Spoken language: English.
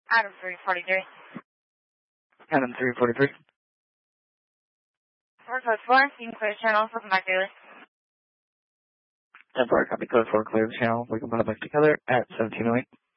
Adam 343. Adam 343. 454, you can clear the channel for back daily. 10-4, copy code 4, clear the channel. We can put it back together at 1708.